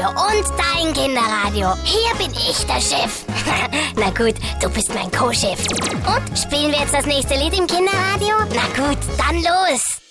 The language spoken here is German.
Kinderradio und dein Kinderradio. Hier bin ich der Chef. Na gut, du bist mein Co-Chef. Und, spielen wir jetzt das nächste Lied im Kinderradio? Na gut, dann los.